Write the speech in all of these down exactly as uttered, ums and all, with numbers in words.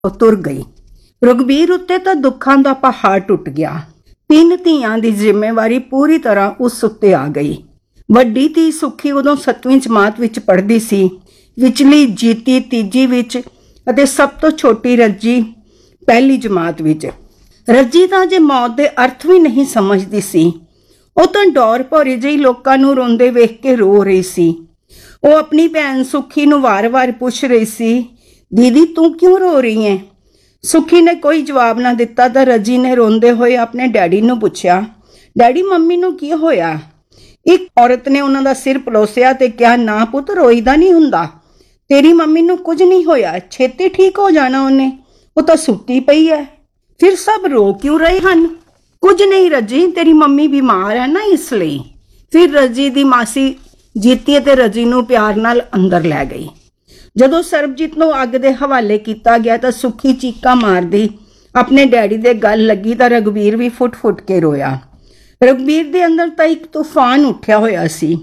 तुर गई। रघुबीर उत्ते तां दुखां दा पहाड़ टुट गया। तीन धीआं दी जिम्मेवारी पूरी तरह उस उत्ते आ गई। वड्डी धी सुखी उदों सतवीं जमात विच पढ़दी सी, विचली जीती तीजी विच अते सब तो छोटी रज्जी पहली जमात विच। रज्जी तां जे मौत दे अर्थ भी नहीं समझदी सी। ਉਹ ਤਾਂ ਡੌਰ ਭਰੀ ਜਿਹੀ ਲੋਕਾਂ ਨੂੰ ਰੋਂਦੇ ਵੇਖ ਕੇ ਰੋ ਰਹੀ ਸੀ। ਉਹ ਆਪਣੀ ਭੈਣ ਸੁੱਖੀ ਨੂੰ ਵਾਰ-ਵਾਰ ਪੁੱਛ ਰਹੀ ਸੀ, ਦੀਦੀ ਤੂੰ ਕਿਉਂ ਰੋ ਰਹੀ ਹੈ? ਸੁੱਖੀ ਨੇ ਕੋਈ ਜਵਾਬ ਨਾ ਦਿੱਤਾ ਤਾਂ ਰੱਜੀ ਨੇ ਰੋਂਦੇ ਹੋਏ ਆਪਣੇ ਡੈਡੀ ਨੂੰ ਪੁੱਛਿਆ, ਡੈਡੀ ਮੰਮੀ ਨੂੰ ਕੀ ਹੋਇਆ? ਇੱਕ ਔਰਤ ਨੇ ਉਹਨਾਂ ਦਾ ਸਿਰ ਪਲੋਸਿਆ ਤੇ ਕਿਹਾ, ਨਾ ਪੁੱਤ ਰੋਈਦਾ ਨਹੀਂ ਹੁੰਦਾ, ਤੇਰੀ ਮੰਮੀ ਨੂੰ ਕੁਝ ਨਹੀਂ ਹੋਇਆ, ਛੇਤੀ ਠੀਕ ਹੋ ਜਾਣਾ ਉਹਨੇ, ਉਹ ਤਾਂ ਸੁੱਤੀ ਪਈ ਹੈ। ਫਿਰ ਸਭ ਰੋ ਕਿਉਂ ਰਹੇ ਹਨ? ਕੁਝ ਨਹੀਂ ਰੱਜੀ, ਤੇਰੀ ਮੰਮੀ ਬਿਮਾਰ ਹੈ ਨਾ ਇਸ ਲਈ। ਫਿਰ ਰੱਜੀ ਦੀ ਮਾਸੀ ਜੀਤੀ ਅਤੇ ਰੱਜੀ ਨੂੰ ਪਿਆਰ ਨਾਲ ਅੰਦਰ ਲੈ ਗਈ। ਜਦੋਂ ਸਰਬਜੀਤ ਨੂੰ ਅੱਗ ਦੇ ਹਵਾਲੇ ਕੀਤਾ ਗਿਆ ਤਾਂ ਸੁੱਖੀ ਚੀਕਾਂ ਮਾਰਦੀ ਆਪਣੇ ਡੈਡੀ ਦੇ ਗੱਲ ਲੱਗੀ ਤਾਂ ਰਘੁਬੀਰ ਵੀ ਫੁੱਟ ਫੁੱਟ ਕੇ ਰੋਇਆ। ਰਘੁਬੀਰ ਦੇ ਅੰਦਰ ਤਾਂ ਇੱਕ ਤੂਫਾਨ ਉੱਠਿਆ ਹੋਇਆ ਸੀ।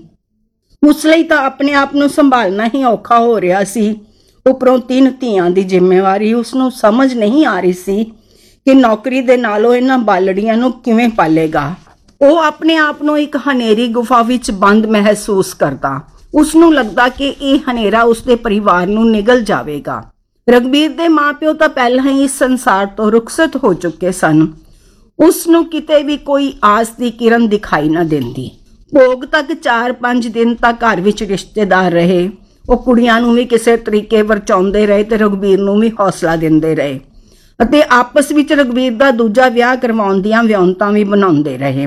ਉਸ ਲਈ ਤਾਂ ਆਪਣੇ ਆਪ ਨੂੰ ਸੰਭਾਲਣਾ ਹੀ ਔਖਾ ਹੋ ਰਿਹਾ ਸੀ। ਉੱਪਰੋਂ ਤਿੰਨ ਧੀਆਂ ਦੀ ਜ਼ਿੰਮੇਵਾਰੀ ਉਸ ਨੂੰ ਸਮਝ ਨਹੀਂ ਆ ਰਹੀ ਸੀ ਕਿ ਨੌਕਰੀ ਦੇ ਨਾਲੋਂ ਇਹਨਾਂ ਬਾਲੜੀਆਂ ਨੂੰ ਕਿਵੇਂ ਪਾਲੇਗਾ। ਉਹ ਆਪਣੇ ਆਪ ਨੂੰ ਇੱਕ ਹਨੇਰੀ ਗੁਫਾ ਵਿੱਚ ਬੰਦ ਮਹਿਸੂਸ ਕਰਦਾ। ਉਸ ਨੂੰ ਲੱਗਦਾ ਕਿ ਇਹ ਹਨੇਰਾ ਉਸਦੇ ਪਰਿਵਾਰ ਨੂੰ ਨਿਗਲ ਜਾਵੇਗਾ। ਰਘੁਬੀਰ ਦੇ ਮਾਪਿਓ ਤਾਂ ਪਹਿਲਾਂ ਹੀ ਇਸ ਸੰਸਾਰ ਤੋਂ ਰੁਖਸਤ ਹੋ ਚੁੱਕੇ ਸਨ। ਉਸ ਨੂੰ ਕਿਤੇ ਵੀ ਕੋਈ ਆਸ ਦੀ ਕਿਰਨ ਦਿਖਾਈ ਨਾ ਦਿੰਦੀ। ਭੋਗ ਤੱਕ ਚਾਰ ਪੰਜ ਦਿਨ ਤੱਕ ਘਰ ਵਿੱਚ ਰਿਸ਼ਤੇਦਾਰ ਰਹੇ। ਉਹ ਕੁੜੀਆਂ ਨੂੰ ਵੀ ਕਿਸੇ ਤਰੀਕੇ ਵਰਚਾਉਂਦੇ ਰਹੇ ਤੇ ਰਘੁਬੀਰ ਨੂੰ ਵੀ ਹੌਸਲਾ ਦਿੰਦੇ ਰਹੇ ਅਤੇ ਆਪਸ ਵਿੱਚ ਰਘੁਬੀਰ ਦਾ ਦੂਜਾ ਵਿਆਹ ਕਰਵਾਉਣ ਦੀਆਂ ਵਿਉਂਤਾਂ ਵੀ ਬਣਾਉਂਦੇ ਰਹੇ।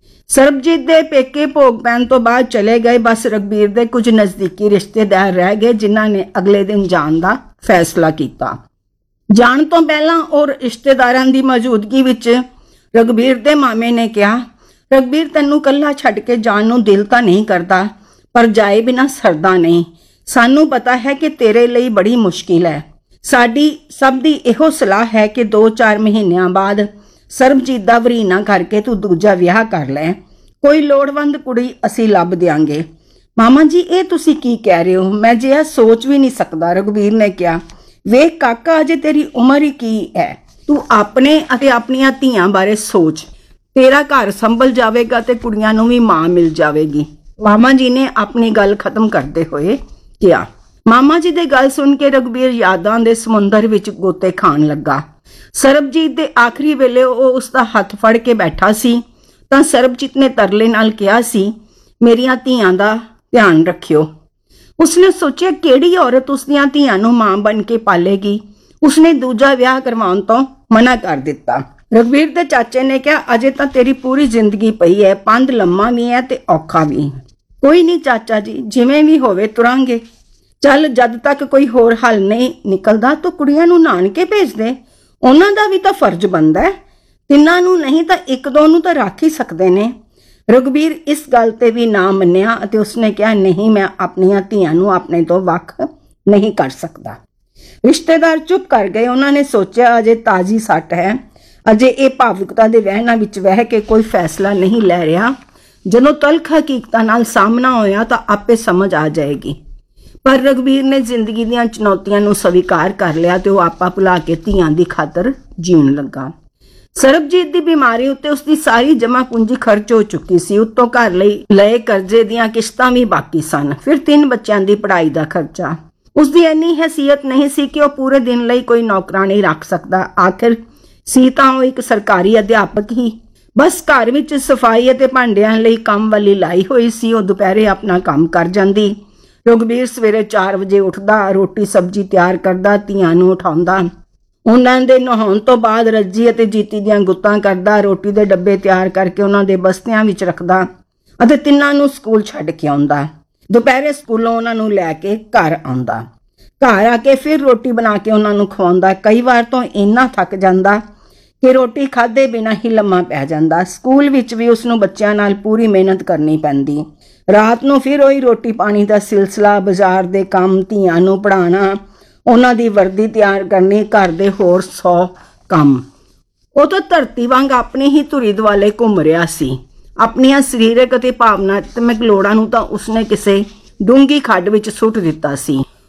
ਸਰਬਜੀਤ ਦੇ ਪੇਕੇ ਭੋਗ ਪੈਣ ਤੋਂ ਬਾਅਦ ਚਲੇ ਗਏ। ਬਸ ਰਘੁਬੀਰ ਦੇ ਕੁਝ ਨਜ਼ਦੀਕੀ ਰਿਸ਼ਤੇਦਾਰ ਰਹਿ ਗਏ ਜਿਨ੍ਹਾਂ ਨੇ ਅਗਲੇ ਦਿਨ ਜਾਣ ਦਾ ਫੈਸਲਾ ਕੀਤਾ। ਜਾਣ ਤੋਂ ਪਹਿਲਾਂ ਉਹ ਰਿਸ਼ਤੇਦਾਰਾਂ ਦੀ ਮੌਜੂਦਗੀ ਵਿੱਚ ਰਘੁਬੀਰ ਦੇ ਮਾਮੇ ਨੇ ਕਿਹਾ, ਰਘੁਬੀਰ ਤੈਨੂੰ ਇਕੱਲਾ ਛੱਡ ਕੇ ਜਾਣ ਨੂੰ ਦਿਲ ਤਾਂ ਨਹੀਂ ਕਰਦਾ, ਪਰ ਜਾਏ ਬਿਨਾਂ ਸਰਦਾ ਨਹੀਂ। ਸਾਨੂੰ ਪਤਾ ਹੈ ਕਿ ਤੇਰੇ ਲਈ ਬੜੀ ਮੁਸ਼ਕਿਲ ਹੈ। ਸਾਡੀ ਸਭ ਦੀ ਇਹੋ ਸਲਾਹ ਹੈ ਕਿ ਦੋ ਚਾਰ ਮਹੀਨਿਆਂ ਬਾਅਦ ਸਰਬਜੀਤ ਦਾ ਵਰੀਨਾ ਕਰਕੇ ਤੂੰ ਦੂਜਾ ਵਿਆਹ ਕਰ ਲੈ। ਕੋਈ ਲੋੜਵੰਦ ਕੁੜੀ ਅਸੀਂ ਲੱਭ ਦਿਆਂਗੇ। ਮਾਮਾ ਜੀ ਇਹ ਤੁਸੀਂ ਕੀ ਕਹਿ ਰਹੇ ਹੋ? ਮੈਂ ਜਿਹਾ ਸੋਚ ਵੀ ਨਹੀਂ ਸਕਦਾ, ਰਘੁਬੀਰ ਨੇ ਕਿਹਾ। ਵੇਖ ਕਾਕਾ, ਅਜੇ ਤੇਰੀ ਉਮਰ ਹੀ ਕੀ ਹੈ? ਤੂੰ ਆਪਣੇ ਅਤੇ ਆਪਣੀਆਂ ਧੀਆਂ ਬਾਰੇ ਸੋਚ। ਤੇਰਾ ਘਰ ਸੰਭਲ ਜਾਵੇਗਾ ਤੇ ਕੁੜੀਆਂ ਨੂੰ ਵੀ ਮਾਂ ਮਿਲ ਜਾਵੇਗੀ। ਮਾਮਾ ਜੀ ਨੇ ਆਪਣੀ ਗੱਲ ਖਤਮ ਕਰਦੇ ਹੋਏ ਕਿਹਾ। ਮਾਮਾ ਜੀ ਦੀ ਗੱਲ ਸੁਣ ਕੇ ਰਘੁਬੀਰ ਯਾਦਾਂ ਦੇ ਸਮੁੰਦਰ ਵਿੱਚ ਗੋਤੇ ਖਾਣ ਲੱਗਾ। ਸਰਬਜੀਤ ਦੇ ਆਖਰੀ ਵੇਲੇ ਉਹ ਉਸ ਦਾ ਹੱਥ ਫੜ ਕੇ ਬੈਠਾ ਸੀ ਤਾਂ ਸਰਬਜੀਤ ਨੇ ਤਰਲੇ ਨਾਲ ਕਿਹਾ ਸੀ, ਮੇਰੀਆਂ ਧੀਆਂ ਦਾ ਧਿਆਨ ਰੱਖਿਓ। ਉਸਨੇ ਸੋਚਿਆ ਕਿਹੜੀ ਔਰਤ ਉਸਦੀਆਂ ਧੀਆਂ ਨੂੰ ਮਾਂ ਬਣ ਕੇ ਪਾਲੇਗੀ। ਉਸਨੇ ਦੂਜਾ ਵਿਆਹ ਕਰਵਾਉਣ ਤੋਂ ਮਨਾ ਕਰ ਦਿੱਤਾ। ਰਘੁਬੀਰ ਦੇ ਚਾਚੇ ਨੇ ਕਿਹਾ, ਅਜੇ ਤਾਂ ਤੇਰੀ ਪੂਰੀ ਜ਼ਿੰਦਗੀ ਪਈ ਹੈ, ਪੰਧ ਲੰਮਾ ਵੀ ਹੈ ਤੇ ਔਖਾ ਵੀ। ਕੋਈ ਨਹੀਂ ਚਾਚਾ ਜੀ, ਜਿਵੇਂ ਵੀ ਹੋਵੇ ਤੁਰਾਂਗੇ। ਚੱਲ, ਜਦ ਤੱਕ ਕੋਈ ਹੋਰ ਹੱਲ ਨਹੀਂ ਨਿਕਲਦਾ ਤੂੰ ਕੁੜੀਆਂ ਨੂੰ ਨਾਨਕੇ ਭੇਜ ਦੇ। ਉਹਨਾਂ ਦਾ ਵੀ ਤਾਂ ਫਰਜ਼ ਬਣਦਾ ਹੈ। ਤਿੰਨਾਂ ਨੂੰ ਨਹੀਂ ਤਾਂ ਇੱਕ ਦੋ ਨੂੰ ਤਾਂ ਰੱਖ ਹੀ ਸਕਦੇ ਨੇ। ਰਘੁਬੀਰ ਇਸ ਗੱਲ ਤੇ ਵੀ ਨਾ ਮੰਨਿਆ ਅਤੇ ਉਸਨੇ ਕਿਹਾ, ਨਹੀਂ, ਮੈਂ ਆਪਣੀਆਂ ਧੀਆਂ ਨੂੰ ਆਪਣੇ ਤੋਂ ਵੱਖ ਨਹੀਂ ਕਰ ਸਕਦਾ। ਰਿਸ਼ਤੇਦਾਰ ਚੁੱਪ ਕਰ ਗਏ। ਉਹਨਾਂ ਨੇ ਸੋਚਿਆ ਅਜੇ ਤਾਜ਼ੀ ਸੱਟ ਹੈ, ਅਜੇ ਇਹ ਭਾਵੁਕਤਾ ਦੇ ਵਹਿਣਾਂ ਵਿੱਚ ਵਹਿ ਕੇ ਕੋਈ ਫੈਸਲਾ ਨਹੀਂ ਲੈ ਰਿਹਾ। ਜਦੋਂ ਤਲਖ ਹਕੀਕਤਾਂ ਨਾਲ ਸਾਹਮਣਾ ਹੋਇਆ ਤਾਂ ਆਪੇ ਸਮਝ ਆ ਜਾਏਗੀ। ਪਰ ਰਘੁਬੀਰ ਨੇ ਜ਼ਿੰਦਗੀ ਦੀਆਂ ਚੁਣੌਤੀਆਂ ਨੂੰ ਸਵੀਕਾਰ ਕਰ ਲਿਆ ਤੇ ਉਹ ਆਪਾ ਭੁਲਾ ਕੇ ਧੀਆਂ ਦੀ ਖਾਤਰ ਜੀਣ ਲੱਗਾ। ਸਰਬਜੀਤ ਦੀ ਬਿਮਾਰੀ ਉੱਤੇ ਉਸਦੀ ਸਾਰੀ ਜਮ੍ਹਾਂ ਪੂੰਜੀ ਖਰਚ ਹੋ ਚੁੱਕੀ ਸੀ। ਉੱਤੋਂ ਘਰ ਲਈ ਲਏ ਕਰਜ਼ੇ ਦੀਆਂ ਕਿਸ਼ਤਾਂ ਵੀ ਬਾਕੀ ਸਨ। ਫਿਰ ਤਿੰਨ ਬੱਚਿਆਂ ਦੀ ਪੜ੍ਹਾਈ ਦਾ ਖਰਚਾ। ਉਸਦੀ ਇੰਨੀ ਹੈਸੀਅਤ ਨਹੀਂ ਸੀ ਕਿ ਉਹ ਪੂਰੇ ਦਿਨ ਲਈ ਕੋਈ ਨੌਕਰਾਨੀ ਰੱਖ ਸਕਦਾ। ਆਖਿਰ ਸੀ ਤਾਂ ਉਹ ਇੱਕ ਸਰਕਾਰੀ ਅਧਿਆਪਕ ਹੀ। ਬਸ ਘਰ ਵਿੱਚ ਸਫਾਈ ਅਤੇ ਭਾਂਡਿਆਂ ਲਈ ਕੰਮ ਵਾਲੀ ਲਾਈ ਹੋਈ ਸੀ। ਉਹ ਦੁਪਹਿਰੇ ਆਪਣਾ ਕੰਮ ਕਰ ਜਾਂਦੀ। ਰਘੁਬੀਰ ਸਵੇਰੇ ਚਾਰ ਵਜੇ ਉੱਠਦਾ, ਰੋਟੀ ਸਬਜ਼ੀ ਤਿਆਰ ਕਰਦਾ, ਧੀਆਂ ਨੂੰ ਉਠਾਉਂਦਾ। ਉਹਨਾਂ ਦੇ ਨਹਾਉਣ ਤੋਂ ਬਾਅਦ ਰੱਜੀ ਅਤੇ ਜੀਤੀ ਦੀਆਂ ਗੁੱਤਾਂ ਕਰਦਾ, ਰੋਟੀ ਦੇ ਡੱਬੇ ਤਿਆਰ ਕਰਕੇ ਉਹਨਾਂ ਦੇ ਬਸਤਿਆਂ ਵਿੱਚ ਰੱਖਦਾ ਅਤੇ ਤਿੰਨਾਂ ਨੂੰ ਸਕੂਲ ਛੱਡ ਕੇ ਆਉਂਦਾ। ਦੁਪਹਿਰੇ ਸਕੂਲੋਂ ਉਹਨਾਂ ਨੂੰ ਲੈ ਕੇ ਘਰ ਆਉਂਦਾ। ਘਰ ਆ ਕੇ ਫਿਰ ਰੋਟੀ ਬਣਾ ਕੇ ਉਹਨਾਂ ਨੂੰ ਖਵਾਉਂਦਾ। ਕਈ ਵਾਰ ਤਾਂ ਇੰਨਾ ਥੱਕ ਜਾਂਦਾ ਕਿ ਰੋਟੀ ਖਾਧੇ ਬਿਨਾਂ ਹੀ ਲੰਮਾ ਪੈ ਜਾਂਦਾ। ਸਕੂਲ ਵਿੱਚ ਵੀ ਉਸਨੂੰ ਬੱਚਿਆਂ ਨਾਲ ਪੂਰੀ ਮਿਹਨਤ ਕਰਨੀ ਪੈਂਦੀ। ਰਾਤ ਨੂੰ ਫਿਰ ਉਹੀ ਰੋਟੀ ਪਾਣੀ ਦਾ ਸਿਲਸਿਲਾ, ਬਾਜ਼ਾਰ ਦੇ ਕੰਮ, ਧੀਆਂ ਨੂੰ ਪੜ੍ਹਾਉਣਾ, ਉਹਨਾਂ ਦੀ ਵਰਦੀ ਤਿਆਰ ਕਰਨੀ, ਘਰ ਦੇ ਹੋਰ ਸੌ ਕੰਮ। ਉਹ ਤਾਂ ਧਰਤੀ ਵਾਂਗ ਆਪਣੀ ਹੀ ਧੁਰੀ ਦੁਆਲੇ ਘੁੰਮ ਰਿਹਾ ਸੀ। ਆਪਣੀਆਂ ਸਰੀਰਕ ਅਤੇ ਭਾਵਨਾਤਮਕ ਲੋੜਾਂ ਨੂੰ ਤਾਂ ਉਸਨੇ ਕਿਸੇ ਡੂੰਘੀ ਖੱਡ ਵਿੱਚ ਸੁੱਟ ਦਿੱਤਾ ਸੀ।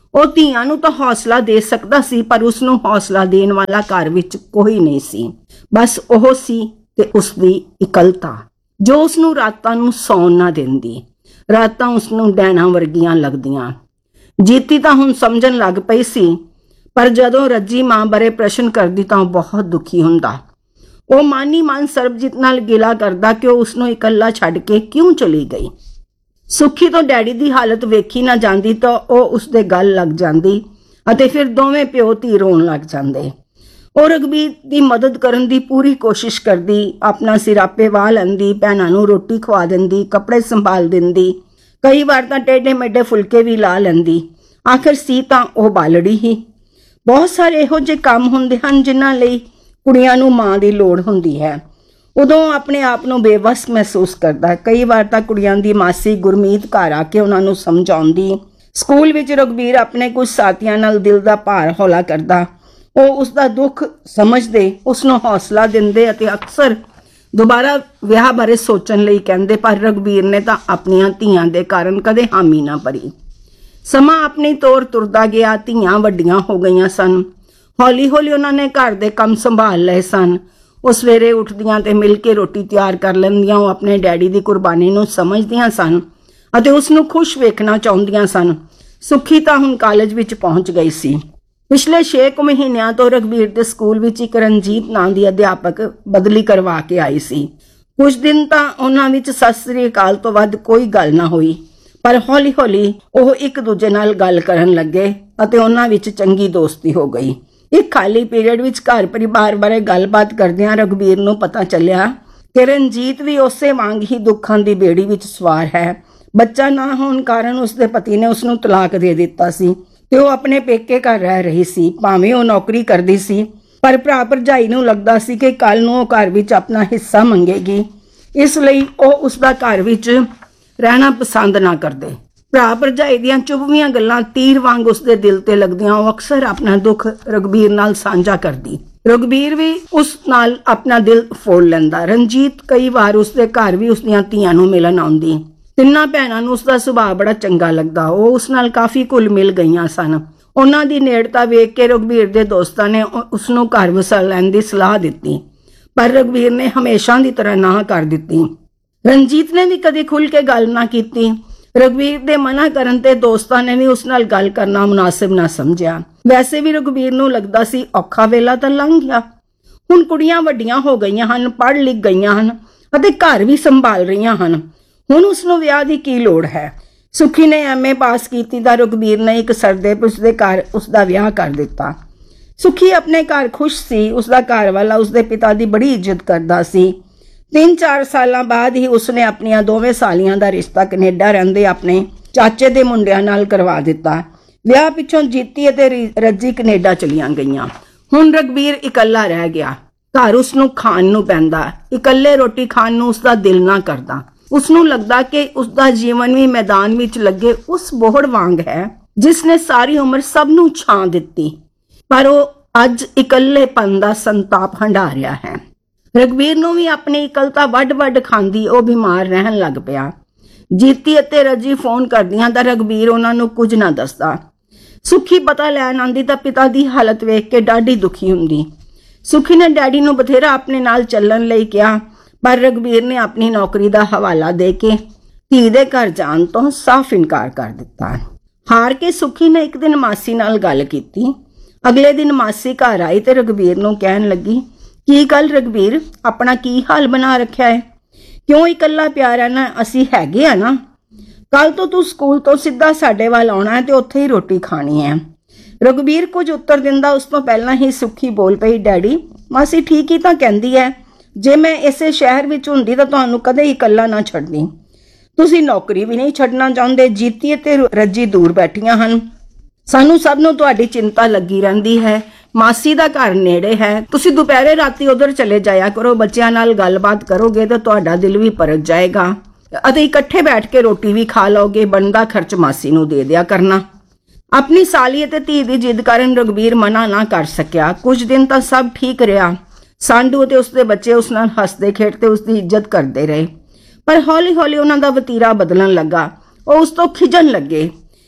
ਉਹ ਧੀਆਂ ਨੂੰ ਤਾਂ ਹੌਸਲਾ ਦੇ ਸਕਦਾ ਸੀ, ਪਰ ਉਸਨੂੰ ਹੌਸਲਾ ਦੇਣ ਵਾਲਾ ਘਰ ਵਿੱਚ ਕੋਈ ਨਹੀਂ ਸੀ। ਬਸ ਉਹ ਸੀ ਤੇ ਉਸਦੀ ਇਕੱਲਤਾ, ਜੋ ਉਸਨੂੰ ਰਾਤਾਂ ਨੂੰ ਸੌਣ ਨਾ ਦਿੰਦੀ। ਰਾਤਾਂ ਉਸਨੂੰ ਡੈਣਾ ਵਰਗੀਆਂ ਲੱਗਦੀਆਂ। ਜੀਤੀ ਤਾਂ ਹੁਣ ਸਮਝਣ ਲੱਗ ਪਈ ਸੀ, ਪਰ ਜਦੋਂ ਰੱਜੀ ਮਾਂ ਬਾਰੇ ਪ੍ਰਸ਼ਨ ਕਰਦੀ ਤਾਂ ਉਹ ਬਹੁਤ ਦੁਖੀ ਹੁੰਦਾ। ਉਹ ਮਾਨੀ ਮਨ ਸਰਬਜੀਤ ਨਾਲ ਗਿਲਾ ਕਰਦਾ ਕਿ ਉਹ ਉਸਨੂੰ ਇਕੱਲਾ ਛੱਡ ਕੇ ਕਿਉਂ ਚਲੀ ਗਈ। ਸੁੱਖੀ ਤੋਂ ਡੈਡੀ ਦੀ ਹਾਲਤ ਵੇਖੀ ਨਾ ਜਾਂਦੀ ਤਾਂ ਉਹ ਉਸਦੇ ਗਲ ਲੱਗ ਜਾਂਦੀ ਅਤੇ ਫਿਰ ਦੋਵੇਂ ਪਿਓ ਧੀ ਰੋਣ ਲੱਗ ਜਾਂਦੇ। ਉਹ ਰਘਬੀਰ ਦੀ ਮਦਦ ਕਰਨ ਦੀ ਪੂਰੀ ਕੋਸ਼ਿਸ਼ ਕਰਦੀ, ਆਪਣਾ ਸਿਰ ਆਪੇ ਵਾਹ ਲੈਂਦੀ, ਭੈਣਾਂ ਨੂੰ ਰੋਟੀ ਖਵਾ ਦਿੰਦੀ, ਕੱਪੜੇ ਸੰਭਾਲ ਦਿੰਦੀ, ਕਈ ਵਾਰ ਤਾਂ ਟੇਢੇ ਮੇਢੇ ਫੁਲਕੇ ਵੀ ਲਾ ਲੈਂਦੀ। ਆਖਿਰ ਸੀ ਤਾਂ ਉਹ ਬਾਲੜੀ ਹੀ। ਬਹੁਤ ਸਾਰੇ ਇਹੋ ਜਿਹੇ ਕੰਮ ਹੁੰਦੇ ਹਨ ਜਿਨ੍ਹਾਂ ਲਈ ਕੁੜੀਆਂ ਨੂੰ ਮਾਂ ਦੀ ਲੋੜ ਹੁੰਦੀ ਹੈ। ਉਦੋਂ ਆਪਣੇ ਆਪ ਨੂੰ ਬੇਵਸ ਮਹਿਸੂਸ ਕਰਦਾ। ਕਈ ਵਾਰ ਤਾਂ ਕੁੜੀਆਂ ਦੀ ਮਾਸੀ ਗੁਰਮੀਤ ਘਰ ਆ ਕੇ ਉਹਨਾਂ ਨੂੰ ਸਮਝਾਉਂਦੀ। ਸਕੂਲ ਵਿੱਚ ਰਘਬੀਰ ਆਪਣੇ ਕੁਝ ਸਾਥੀਆਂ ਨਾਲ ਦਿਲ ਦਾ ਭਾਰ ਹੌਲਾ ਕਰਦਾ। ਉਹ ਉਸਦਾ ਦੁੱਖ ਸਮਝਦੇ, ਉਸਨੂੰ ਹੌਸਲਾ ਦਿੰਦੇ ਅਤੇ ਅਕਸਰ ਦੁਬਾਰਾ ਵਿਆਹ ਬਾਰੇ ਸੋਚਣ ਲਈ ਕਹਿੰਦੇ, ਪਰ ਰਘਬੀਰ ਨੇ ਤਾਂ ਆਪਣੀਆਂ ਧੀਆਂ ਦੇ ਕਾਰਨ ਕਦੇ ਹਾਮੀ ਨਾ ਭਰੀ। ਸਮਾਂ ਆਪਣੀ ਤੋਰ ਤੁਰਦਾ ਗਿਆ। ਧੀਆਂ ਵੱਡੀਆਂ ਹੋ ਗਈਆਂ ਸਨ। ਹੌਲੀ ਹੌਲੀ ਉਹਨਾਂ ਨੇ ਘਰ ਦੇ ਕੰਮ ਸੰਭਾਲ ਲਏ ਸਨ। ਉਹ ਸਵੇਰੇ ਉੱਠਦੀਆਂ ਤੇ ਮਿਲ ਕੇ ਰੋਟੀ ਤਿਆਰ ਕਰ ਲੈਂਦੀਆਂ। ਉਹ ਆਪਣੇ ਡੈਡੀ ਦੀ ਕੁਰਬਾਨੀ ਨੂੰ ਸਮਝਦੀਆਂ ਸਨ ਅਤੇ ਉਸ ਨੂੰ ਖੁਸ਼ ਵੇਖਣਾ ਚਾਹੁੰਦੀਆਂ ਸਨ। ਸੁੱਖੀ ਤਾਂ ਹੁਣ ਕਾਲਜ ਵਿੱਚ ਪਹੁੰਚ ਗਈ ਸੀ। ਪਿਛਲੇ ਛੇ ਕੁ ਮਹੀਨਿਆਂ ਤੋਂ ਰਘਬੀਰ ਦੇ ਸਕੂਲ ਵਿੱਚ ਇੱਕ ਰਣਜੀਤ ਨਾਂ ਦੀ ਅਧਿਆਪਕ ਬਦਲੀ ਕਰਵਾ ਕੇ ਆਈ ਸੀ। ਕੁਝ ਦਿਨ ਤਾਂ ਉਹਨਾਂ ਵਿੱਚ ਸਤਿ ਸ੍ਰੀ ਅਕਾਲ ਤੋਂ ਵੱਧ ਕੋਈ ਗੱਲ ਨਾ ਹੋਈ, ਪਰ ਹੌਲੀ ਹੌਲੀ ਉਹ ਇੱਕ ਦੂਜੇ ਨਾਲ ਗੱਲ ਕਰਨ ਲੱਗੇ ਅਤੇ ਉਹਨਾਂ ਵਿੱਚ ਚੰਗੀ ਦੋਸਤੀ ਹੋ ਗਈ। ਇੱਕ ਖਾਲੀ ਪੀਰੀਅਡ ਵਿੱਚ ਘਰ ਪਰਿਵਾਰ ਬਾਰੇ ਗੱਲਬਾਤ ਕਰਦਿਆਂ ਰਘਬੀਰ ਨੂੰ ਪਤਾ ਚੱਲਿਆ ਕਿ ਰਣਜੀਤ ਵੀ ਉਸੇ ਵਾਂਗ ਹੀ ਦੁੱਖਾਂ ਦੀ ਬੇੜੀ ਵਿੱਚ ਸਵਾਰ ਹੈ। ਬੱਚਾ ਨਾ ਹੋਣ ਕਾਰਨ ਉਸਦੇ ਪਤੀ ਨੇ ਉਸਨੂੰ ਤਲਾਕ ਦੇ ਦਿੱਤਾ ਸੀ ਤੇ ਉਹ ਆਪਣੇ ਪੇਕੇ ਘਰ ਰਹਿ ਰਹੀ ਸੀ। ਭਾਵੇਂ ਉਹ ਨੌਕਰੀ ਕਰਦੀ ਸੀ, ਪਰ ਭਰਾ ਭਰਜਾਈ ਨੂੰ ਲੱਗਦਾ ਸੀ ਕਿ ਕੱਲ ਨੂੰ ਉਹ ਘਰ ਵਿੱਚ ਆਪਣਾ ਹਿੱਸਾ ਮੰਗੇਗੀ, ਇਸ ਲਈ ਉਹ ਉਸਦਾ ਘਰ ਵਿੱਚ ਰਹਿਣਾ ਪਸੰਦ ਨਾ ਕਰਦੇ। ਭਰਾ ਭਰਜਾਈ ਦੀਆਂ ਚੁਭਵੀਆਂ ਗੱਲਾਂ ਤੀਰ ਵਾਂਗ ਉਸਦੇ ਦਿਲ ਤੇ ਲੱਗਦੀਆਂ। ਉਹ ਅਕਸਰ ਆਪਣਾ ਦੁੱਖ ਰਘਬੀਰ ਨਾਲ ਸਾਂਝਾ ਕਰਦੀ। ਰਘਬੀਰ ਵੀ ਉਸ ਨਾਲ ਆਪਣਾ ਦਿਲ ਫੋਲ ਲੈਂਦਾ। ਰਣਜੀਤ ਕਈ ਵਾਰ ਉਸਦੇ ਘਰ ਵੀ ਉਸਦੀਆਂ ਧੀਆਂ ਨੂੰ ਮਿਲਣ ਆਉਂਦੀ। ਤਿੰਨਾਂ ਭੈਣਾਂ ਨੂੰ ਉਸਦਾ ਸੁਭਾਅ ਬੜਾ ਚੰਗਾ ਲੱਗਦਾ। ਉਹ ਉਸ ਨਾਲ ਕਾਫੀ ਘੁਲ ਮਿਲ ਗਈਆਂ ਸਨ। ਉਹਨਾਂ ਦੀ ਨੇੜਤਾ ਵੇਖ ਕੇ ਰਘਬੀਰ ਦੇ ਦੋਸਤਾਂ ਨੇ ਉਸਨੂੰ ਘਰ ਵਸਾ ਲੈਣ ਦੀ ਸਲਾਹ ਦਿੱਤੀ, ਪਰ ਰਘਬੀਰ ਨੇ ਹਮੇਸ਼ਾ ਦੀ ਤਰ੍ਹਾਂ ਨਾਂਹ ਕਰ ਦਿੱਤੀ। ਰਣਜੀਤ ਨੇ ਵੀ ਕਦੇ ਖੁੱਲ੍ਹ ਕੇ ਗੱਲ ਨਾ ਕੀਤੀ। ਰਘਬੀਰ ਦੇ ਮਨਾ ਕਰਨ ਤੇ ਦੋਸਤਾਂ ਨੇ ਵੀ ਉਸ ਨਾਲ ਗੱਲ ਕਰਨਾ ਮੁਨਾਸਿਬ ਨਾ ਸਮਝਿਆ। ਵੈਸੇ ਵੀ ਰਘਬੀਰ ਨੂੰ ਲੱਗਦਾ ਸੀ ਔਖਾ ਵੇਲਾ ਤਾਂ ਲੰਘ ਗਿਆ। ਹੁਣ ਕੁੜੀਆਂ ਵੱਡੀਆਂ ਹੋ ਗਈਆਂ ਹਨ, ਪੜ੍ਹ ਲਿਖ ਗਈਆਂ ਹਨ ਅਤੇ ਘਰ ਵੀ ਸੰਭਾਲ ਰਹੀਆਂ ਹਨ। ਹੁਣ ਉਸਨੂੰ ਵਿਆਹ ਦੀ ਕੀ ਲੋੜ ਹੈ। ਸੁੱਖੀ ਨੇ ਐਮ ਏ ਪਾਸ ਕੀਤੀ ਤਾਂ ਰਘਬੀਰ ਨੇ ਇੱਕ ਸਰਦੇ ਉਸਦੇ ਘਰ ਉਸਦਾ ਵਿਆਹ ਕਰ ਦਿੱਤਾ। ਸੁੱਖੀ ਆਪਣੇ ਘਰ ਖੁਸ਼ ਸੀ। ਉਸਦਾ ਘਰ ਵਾਲਾ ਉਸਦੇ ਪਿਤਾ ਦੀ ਬੜੀ ਇੱਜ਼ਤ ਕਰਦਾ ਸੀ। ਤਿੰਨ ਚਾਰ ਸਾਲਾਂ ਬਾਅਦ ਹੀ ਉਸਨੇ ਆਪਣੀਆਂ ਦੋਵੇਂ ਸਾਲੀਆਂ ਦਾ ਰਿਸ਼ਤਾ ਕੈਨੇਡਾ ਰਹਿੰਦੇ ਆਪਣੇ ਚਾਚੇ ਦੇ ਮੁੰਡਿਆਂ ਨਾਲ ਕਰਵਾ ਦਿੱਤਾ। ਵਿਆਹ ਪਿੱਛੋਂ ਜੀਤੀ ਅਤੇ ਰੱਜੀ ਕੈਨੇਡਾ ਚਲੀਆਂ ਗਈਆਂ। ਹੁਣ ਰਘਬੀਰ ਇਕੱਲਾ ਰਹਿ ਗਿਆ। ਘਰ ਉਸਨੂੰ ਖਾਣ ਨੂੰ ਪੈਂਦਾ। ਇਕੱਲੇ ਰੋਟੀ ਖਾਣ ਨੂੰ ਉਸਦਾ ਦਿਲ ਨਾ ਕਰਦਾ। ਉਸਨੂੰ ਲੱਗਦਾ ਕਿ ਉਸਦਾ ਜੀਵਨ ਵੀ ਮੈਦਾਨ ਵਿੱਚ ਲੱਗੇ ਉਸ ਬੋਹੜ ਵਾਂਗ ਹੈ ਜਿਸ ਨੇ ਸਾਰੀ ਉਮਰ ਸਭ ਨੂੰ ਛਾਂ ਦਿੱਤੀ, ਪਰ ਉਹ ਅੱਜ ਇਕੱਲੇਪਨ ਦਾ ਸੰਤਾਪ ਹੰਢਾ ਰਿਹਾ ਹੈ। ਰਘਬੀਰ ਨੂੰ ਵੀ ਆਪਣੀ ਇਕੱਲਤਾ ਵੱਡ ਵੱਡ ਖਾਂਦੀ ਉਹ ਬਿਮਾਰ ਰਹਿਣ ਲੱਗ ਪਿਆ। ਜੀਤੀ ਅਤੇ ਰੱਜੀ ਫੋਨ ਕਰਦੀਆਂ ਤਾਂ ਰਘਬੀਰ ਉਹਨਾਂ ਨੂੰ ਕੁਝ ਨਾ ਦੱਸਦਾ। ਸੁੱਖੀ ਪਤਾ ਲੈਣ ਆਂਦੀ ਤਾਂ ਪਿਤਾ ਦੀ ਹਾਲਤ ਵੇਖ ਕੇ ਡਾਢੀ ਦੁਖੀ ਹੁੰਦੀ। ਸੁੱਖੀ ਨੇ ਡੈਡੀ ਨੂੰ ਬਥੇਰਾ ਆਪਣੇ ਨਾਲ ਚੱਲਣ ਲਈ ਕਿਹਾ, ਪਰ ਰਘਬੀਰ ਨੇ ਆਪਣੀ ਨੌਕਰੀ ਦਾ ਹਵਾਲਾ ਦੇ ਕੇ ਧੀ ਦੇ ਘਰ ਜਾਣ ਤੋਂ ਸਾਫ਼ ਇਨਕਾਰ ਕਰ ਦਿੱਤਾ। ਹਾਰ ਕੇ ਸੁੱਖੀ ਨੇ ਇੱਕ ਦਿਨ ਮਾਸੀ ਨਾਲ ਗੱਲ ਕੀਤੀ। ਅਗਲੇ ਦਿਨ ਮਾਸੀ ਘਰ ਆਈ ਤੇ ਰਘਬੀਰ ਨੂੰ ਕਹਿਣ ਲੱਗੀ, ਕੀ ਗੱਲ ਰਘਬੀਰ, ਆਪਣਾ ਕੀ ਹਾਲ ਬਣਾ ਰੱਖਿਆ ਹੈ? ਕਿਉਂ ਇਕੱਲਾ ਪਿਆ ਰਹਿਣਾ? ਅਸੀਂ ਹੈਗੇ ਆ ਨਾ। ਕੱਲ ਤੋਂ ਤੂੰ ਸਕੂਲ ਤੋਂ ਸਿੱਧਾ ਸਾਡੇ ਵੱਲ ਆਉਣਾ ਹੈ ਤੇ ਉੱਥੇ ਹੀ ਰੋਟੀ ਖਾਣੀ ਹੈ। ਰਘਬੀਰ ਕੁਝ ਉੱਤਰ ਦਿੰਦਾ ਉਸ ਤੋਂ ਪਹਿਲਾਂ ਹੀ ਸੁੱਖੀ ਬੋਲ ਪਈ, ਡੈਡੀ ਮਾਸੀ ਠੀਕ ਹੀ ਤਾਂ ਕਹਿੰਦੀ ਹੈ। ਜੇ ਮੈਂ ਇਸੇ ਸ਼ਹਿਰ ਵਿੱਚ ਹੁੰਦੀ ਤਾਂ ਤੁਹਾਨੂੰ ਕਦੇ ਇਕੱਲਾ ਨਾ ਛੱਡਦੀ। ਤੁਸੀਂ ਨੌਕਰੀ ਵੀ ਨਹੀਂ ਛੱਡਣਾ ਚਾਹੁੰਦੇ। ਜੀਤੀ ਅਤੇ ਰੱਜੀ ਦੂਰ ਬੈਠੀਆਂ ਹਨ। ਸਾਨੂੰ ਸਭ ਨੂੰ ਤੁਹਾਡੀ ਚਿੰਤਾ ਲੱਗੀ ਰਹਿੰਦੀ ਹੈ। ਮਾਸੀ ਦਾ ਘਰ ਨੇੜੇ ਹੈ। ਤੁਸੀਂ ਦੁਪਹਿਰੇ ਰਾਤੀ ਉਧਰ ਚਲੇ ਜਾਇਆ ਕਰੋ। ਬੱਚਿਆਂ ਨਾਲ ਗੱਲਬਾਤ ਕਰੋਗੇ ਤਾਂ ਤੁਹਾਡਾ ਦਿਲ ਵੀ ਪਰਤ ਜਾਏਗਾ ਅਤੇ ਇਕੱਠੇ ਬੈਠ ਕੇ ਰੋਟੀ ਵੀ ਖਾ ਲਓਗੇ। ਬਣਦਾ ਖਰਚ ਮਾਸੀ ਨੂੰ ਦੇ ਦਿਆ ਕਰਨਾ। ਆਪਣੀ ਸਾਲੀ ਅਤੇ ਧੀ ਦੀ ਜਿੱਦ ਕਾਰਨ ਰਘਬੀਰ ਮਨਾ ਨਾ ਕਰ ਸਕਿਆ। ਕੁਝ ਦਿਨ ਤਾਂ ਸਭ ਠੀਕ ਰਿਹਾ। ਸਾਂਢੂ ਅਤੇ ਉਸਦੇ ਬੱਚੇ ਉਸ ਨਾਲ ਹੱਸਦੇ ਖੇਡਦੇ ਉਸਦੀ ਇੱਜ਼ਤ ਕਰਦੇ ਰਹੇ, ਪਰ ਹੌਲੀ ਹੌਲੀ ਉਹਨਾਂ ਦਾ ਵਤੀਰਾ ਬਦਲਣ ਲੱਗਾ। ਉਹ ਉਸ ਤੋਂ ਖਿਜਣ ਲੱਗੇ।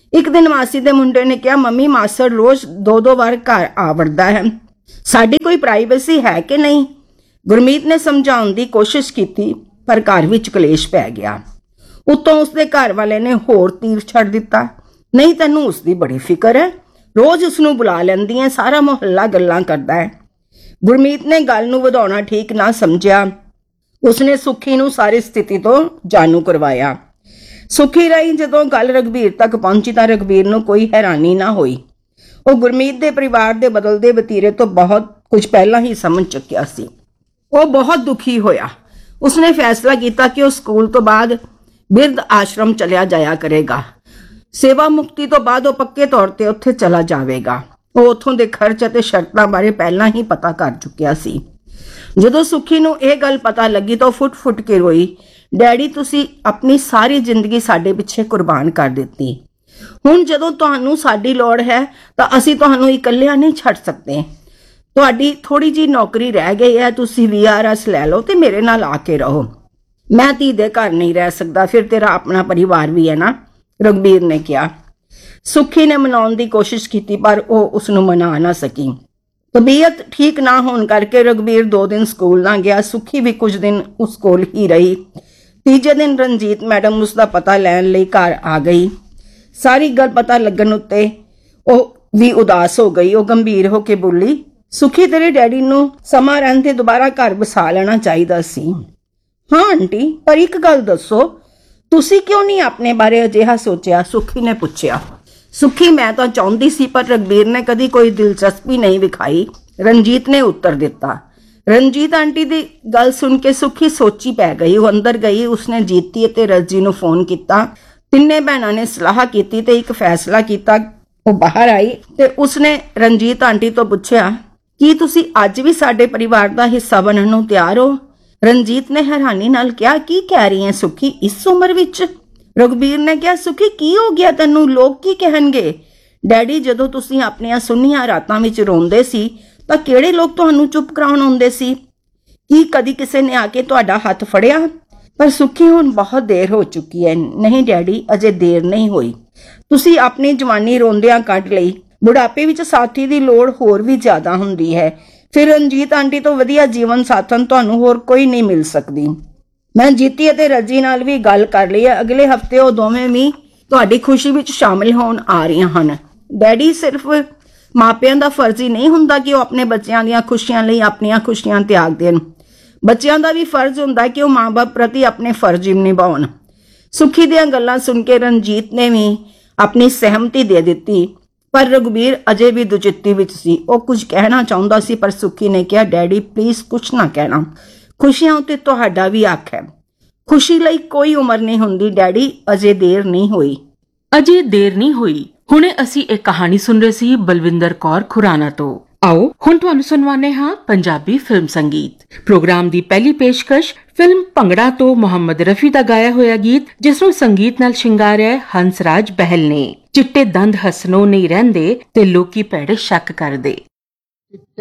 ਇੱਕ ਦਿਨ ਮਾਸੀ ਦੇ ਮੁੰਡੇ ਨੇ ਕਿਹਾ, ਮੰਮੀ ਮਾਸੜ ਰੋਜ਼ ਦੋ ਦੋ ਵਾਰ ਘਰ ਆ ਵੜਦਾ ਹੈ, ਸਾਡੀ ਕੋਈ ਪ੍ਰਾਈਵੇਸੀ ਹੈ ਕਿ ਨਹੀਂ? ਗੁਰਮੀਤ ਨੇ ਸਮਝਾਉਣ ਦੀ ਕੋਸ਼ਿਸ਼ ਕੀਤੀ, ਪਰ ਘਰ ਵਿੱਚ ਕਲੇਸ਼ ਪੈ ਗਿਆ। ਉੱਤੋਂ ਉਸਦੇ ਘਰ ਵਾਲੇ ਨੇ ਹੋਰ ਤੀਰ ਛੱਡ ਦਿੱਤਾ, ਨਹੀਂ ਤੈਨੂੰ ਉਸਦੀ ਬੜੀ ਫਿਕਰ ਹੈ, ਰੋਜ਼ ਉਸਨੂੰ ਬੁਲਾ ਲੈਂਦੀ ਹੈ, ਸਾਰਾ ਮੁਹੱਲਾ ਗੱਲਾਂ ਕਰਦਾ ਹੈ। ਗੁਰਮੀਤ ਨੇ ਗੱਲ ਨੂੰ ਵਧਾਉਣਾ ਠੀਕ ਨਾ ਸਮਝਿਆ। ਉਸਨੇ ਸੁੱਖੀ ਨੂੰ ਸਾਰੀ ਸਥਿਤੀ ਤੋਂ ਜਾਣੂ ਕਰਵਾਇਆ। ਸੁੱਖੀ ਰਹੀ ਜਦੋਂ ਗੱਲ ਰਘਬੀਰ ਤੱਕ ਪਹੁੰਚੀ ਤਾਂ ਰਘਬੀਰ ਨੂੰ ਕੋਈ ਹੈਰਾਨੀ ਨਾ ਹੋਈ। ਉਹ ਗੁਰਮੀਤ ਦੇ ਪਰਿਵਾਰ ਦੇ ਬਦਲਦੇ ਵਤੀਰੇ ਤੋਂ ਬਹੁਤ ਕੁਝ ਪਹਿਲਾਂ ਹੀ ਸਮਝ ਚੁੱਕਿਆ ਸੀ। ਉਹ ਬਹੁਤ ਦੁਖੀ ਹੋਇਆ। ਉਸਨੇ ਫੈਸਲਾ ਕੀਤਾ ਕਿ ਉਹ ਸਕੂਲ ਤੋਂ ਬਾਅਦ ਬਿਰਧ ਆਸ਼ਰਮ ਚਲਿਆ ਜਾਇਆ ਕਰੇਗਾ। ਸੇਵਾ ਮੁਕਤੀ ਤੋਂ ਬਾਅਦ ਉਹ ਪੱਕੇ ਤੌਰ ਤੇ ਉੱਥੇ ਚਲਾ ਜਾਵੇਗਾ। ਉਹ ਉੱਥੋਂ ਦੇ ਖਰਚ ਅਤੇ ਸ਼ਰਤਾਂ ਬਾਰੇ ਪਹਿਲਾਂ ਹੀ ਪਤਾ ਕਰ ਚੁੱਕਿਆ ਸੀ। ਜਦੋਂ ਸੁੱਖੀ ਨੂੰ ਇਹ ਗੱਲ ਪਤਾ ਲੱਗੀ ਤਾਂ ਉਹ ਫੁੱਟ ਫੁੱਟ ਕੇ ਰੋਈ, ਡੈਡੀ ਤੁਸੀਂ ਆਪਣੀ ਸਾਰੀ ਜ਼ਿੰਦਗੀ ਸਾਡੇ ਪਿੱਛੇ ਕੁਰਬਾਨ ਕਰ ਦਿੱਤੀ, ਹੁਣ ਜਦੋਂ ਤੁਹਾਨੂੰ ਸਾਡੀ ਲੋੜ ਹੈ ਤਾਂ ਅਸੀਂ ਤੁਹਾਨੂੰ ਇਕੱਲਿਆਂ ਨਹੀਂ ਛੱਡ ਸਕਦੇ। ਤੁਹਾਡੀ ਥੋੜੀ ਜੀ ਨੌਕਰੀ ਰਹਿ ਗਈ ਹੈ, ਤੁਸੀਂ ਵੀ ਆਰ ਐਸ ਲੈ ਲਓ ਤੇ ਮੇਰੇ ਨਾਲ ਆ ਕੇ ਰਹੋ। ਮੈਂ ਧੀ ਦੇ ਘਰ ਨਹੀਂ ਰਹਿ ਸਕਦਾ, ਫਿਰ ਤੇਰਾ ਆਪਣਾ ਪਰਿਵਾਰ ਵੀ ਹੈ ਨਾ, ਰਘਬੀਰ ਨੇ ਕਿਹਾ। ਸੁੱਖੀ ਨੇ ਮਨਾਉਣ ਦੀ ਕੋਸ਼ਿਸ਼ ਕੀਤੀ ਪਰ ਉਹ ਉਸਨੂੰ ਮਨਾ ਨਾ ਸਕੀ। ਤਬੀਅਤ ਠੀਕ ਨਾ ਹੋਣ ਕਰਕੇ ਰਘਬੀਰ ਦੋ ਦਿਨ ਸਕੂਲ ਨਾ ਗਿਆ। ਸੁੱਖੀ ਵੀ ਕੁਝ ਦਿਨ ਉਸ ਕੋਲ ਹੀ ਰਹੀ। ਤੀਜੇ ਦਿਨ ਰਣਜੀਤ ਮੈਡਮ ਉਸ ਦਾ ਪਤਾ ਲੈਣ ਲਈ ਘਰ ਆ ਗਈ। ਸਾਰੀ ਗੱਲ ਪਤਾ ਲੱਗਣ ਉੱਤੇ ਉਹ ਵੀ ਉਦਾਸ ਹੋ ਗਈ। ਉਹ ਗੰਭੀਰ ਹੋ ਕੇ ਬੋਲੀ, ਸੁੱਖੀ ਤੇਰੇ ਡੈਡੀ ਨੂੰ ਸਮਾਂ ਰਹਿੰਦੇ ਦੁਬਾਰਾ ਘਰ ਵਸਾ ਲੈਣਾ ਚਾਹੀਦਾ ਸੀ। ਹਾਂ ਆਂਟੀ, ਪਰ ਇੱਕ ਗੱਲ ਦੱਸੋ, ਤੁਸੀਂ ਕਿਉਂ ਨਹੀਂ ਆਪਣੇ ਬਾਰੇ ਅਜਿਹਾ ਸੋਚਿਆ? ਸੁੱਖੀ ਨੇ ਪੁੱਛਿਆ। ਸੁੱਖੀ ਮੈਂ ਤਾਂ ਚਾਹੁੰਦੀ ਸੀ ਪਰ ਰਘਬੀਰ ਨੇ ਕਦੀ ਕੋਈ ਦਿਲਚਸਪੀ ਨਹੀਂ ਵਿਖਾਈ, ਰਣਜੀਤ ਨੇ ਉੱਤਰ ਦਿੱਤਾ। ਰਣਜੀਤ ਆਂਟੀ ਦੀ ਗੱਲ ਸੁਣ ਕੇ ਸੁੱਖੀ ਸੋਚੀ ਪੈ ਗਈ। ਉਹ ਅੰਦਰ ਗਈ। ਉਸਨੇ ਜੀਤੀ ਅਤੇ ਰਜੀ ਨੂੰ ਫੋਨ ਕੀਤਾ। ਤਿੰਨੇ ਭੈਣਾਂ ਨੇ ਸਲਾਹ ਕੀਤੀ ਤੇ ਇੱਕ ਫੈਸਲਾ ਕੀਤਾ। ਉਹ ਬਾਹਰ ਆਈ ਤੇ ਉਸਨੇ ਰਣਜੀਤ ਆਂਟੀ ਤੋਂ ਪੁੱਛਿਆ, ਕੀ ਤੁਸੀਂ ਅੱਜ ਵੀ ਸਾਡੇ ਪਰਿਵਾਰ ਦਾ ਹਿੱਸਾ ਬਣਨ ਨੂੰ ਤਿਆਰ ਹੋ? ਰਣਜੀਤ ਨੇ ਹੈਰਾਨੀ ਨਾਲ ਕਿਹਾ, ਕੀ ਕਹਿ ਰਹੀ ਹੈ ਸੁੱਖੀ, ਇਸ ਉਮਰ ਵਿੱਚ? ਰਘਬੀਰ ਨੇ ਕਿਹਾ, ਸੁੱਖੀ ਕੀ ਹੋ ਗਿਆ ਤੈਨੂੰ, ਲੋਕ ਕੀ ਕਹਿਣਗੇ? ਡੈਡੀ ਜਦੋਂ ਤੁਸੀਂ ਆਪਣੀਆਂ ਸੁੰਨੀਆਂ ਰਾਤਾਂ ਵਿੱਚ ਰੋਂਦੇ ਸੀ ਤਾਂ ਕਿਹੜੇ ਲੋਕ ਤੁਹਾਨੂੰ ਚੁੱਪ ਕਰਾਉਣ ਆਉਂਦੇ ਸੀ? ਕੀ ਕਦੀ ਕਿਸੇ ਨੇ ਆ ਕੇ ਤੁਹਾਡਾ ਹੱਥ ਫੜਿਆ? ਪਰ ਸੁੱਖੀ ਹੁਣ ਬਹੁਤ ਦੇਰ ਹੋ ਚੁੱਕੀ ਹੈ। ਨਹੀਂ ਡੈਡੀ, ਅਜੇ ਦੇਰ ਨਹੀਂ ਹੋਈ। ਤੁਸੀਂ ਆਪਣੀ ਜਵਾਨੀ ਰੋਂਦਿਆਂ ਕੱਢ ਲਈ, ਬੁਢਾਪੇ ਵਿੱਚ ਸਾਥੀ ਦੀ ਲੋੜ ਹੋਰ ਵੀ ਜ਼ਿਆਦਾ ਹੁੰਦੀ ਹੈ। ਫਿਰ ਰਣਜੀਤ ਆਂਟੀ ਤੋਂ ਵਧੀਆ ਜੀਵਨ ਸਾਥਣ ਤੁਹਾਨੂੰ ਹੋਰ ਕੋਈ ਨਹੀਂ ਮਿਲ ਸਕਦੀ। ਮੈਂ ਜੀਤੀ ਅਤੇ ਰਜੀ ਨਾਲ ਵੀ ਗੱਲ ਕਰ ਲਈ ਹੈ। ਅਗਲੇ ਹਫਤੇ ਉਹ ਦੋਵੇਂ ਵੀ ਤੁਹਾਡੀ ਖੁਸ਼ੀ ਵਿੱਚ ਸ਼ਾਮਿਲ ਹੋਣ ਆ ਰਹੀਆਂ ਹਨ। ਡੈਡੀ, ਸਿਰਫ ਮਾਪਿਆਂ ਦਾ ਫਰਜ਼ ਹੀ ਨਹੀਂ ਹੁੰਦਾ ਕਿ ਉਹ ਆਪਣੇ ਬੱਚਿਆਂ ਦੀਆਂ ਖੁਸ਼ੀਆਂ ਲਈ ਆਪਣੀਆਂ ਖੁਸ਼ੀਆਂ ਤਿਆਗ ਦੇਣ, ਬੱਚਿਆਂ ਦਾ ਵੀ ਫਰਜ਼ ਹੁੰਦਾ ਕਿ ਉਹ ਮਾਂ-ਬਾਪ ਪ੍ਰਤੀ ਆਪਣੇ ਫਰਜ਼ ਨਿਭਾਉਣ। ਸੁੱਖੀ ਦੀਆਂ ਗੱਲਾਂ ਸੁਣ ਕੇ ਰਣਜੀਤ ਨੇ ਵੀ ਆਪਣੀ ਸਹਿਮਤੀ ਦੇ ਦਿੱਤੀ, ਪਰ ਰਘਬੀਰ ਅਜੇ ਵੀ ਦੁਚਿੱਤੀ ਵਿੱਚ ਸੀ। ਉਹ ਕੁਝ ਕਹਿਣਾ ਚਾਹੁੰਦਾ ਸੀ ਪਰ ਸੁੱਖੀ ਨੇ ਕਿਹਾ, ਡੈਡੀ ਪਲੀਜ਼ ਕੁਛ ਨਾ ਕਹਿਣਾ, ਖੁਸ਼ੀਆਂ ਉੱਤੇ ਤੁਹਾਡਾ ਵੀ ਹੱਕ ਹੈ। ਖੁਸ਼ੀ ਲਈ ਕੋਈ ਉਮਰ ਨਹੀਂ ਹੁੰਦੀ ਡੈਡੀ, ਅਜੇ ਦੇਰ ਨਹੀਂ ਹੋਈ। ਅਜੇ ਦੇਰ ਨਹੀਂ ਹੋਈ। ਹੁਣੇ ਅਸੀਂ ਇੱਕ ਕਹਾਣੀ ਸੁਣ ਰਹੇ ਸੀ ਬਲਵਿੰਦਰ ਕੌਰ ਖੁਰਾਨਾ ਤੋਂ। ਆਓ ਹੁਣ ਤੁਹਾਨੂੰ ਸੁਣਵਾਉਂਦੇ ਹਾਂ ਪੰਜਾਬੀ ਫਿਲਮ ਸੰਗੀਤ। ਪ੍ਰੋਗਰਾਮ ਦੀ ਪਹਿਲੀ ਪੇਸ਼ਕਸ਼ ਫਿਲਮ ਭੰਗੜਾ ਤੋਂ ਮੁਹੰਮਦ ਰਫੀ ਦਾ ਗਾਇਆ ਹੋਇਆ ਗੀਤ, ਜਿਸ ਨੂੰ ਸੰਗੀਤ ਨਾਲ ਸ਼ਿੰਗਾਰਿਆ ਹੈ ਹੰਸਰਾਜ ਬਹਿਲ ਨੇ। ਚਿੱਟੇ ਦੰਦ ਹਸਨੋਂ ਨਹੀਂ ਰਹਿੰਦੇ ਤੇ ਲੋਕੀ ਭੈੜੇ ਸ਼ੱਕ ਕਰਦੇ।